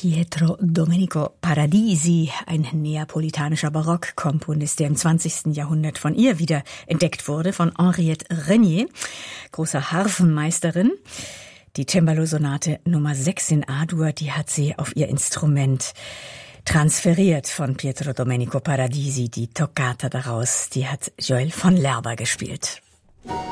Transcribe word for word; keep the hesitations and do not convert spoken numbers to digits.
Pietro Domenico Paradisi, ein neapolitanischer Barockkomponist, der im zwanzigsten Jahrhundert von ihr wieder entdeckt wurde, von Henriette Renier, großer Harfenmeisterin. Die Cembalo-Sonate Nummer sechs in A-Dur, die hat sie auf ihr Instrument transferiert von Pietro Domenico Paradisi. Die Toccata daraus, die hat Joël von Lerber gespielt.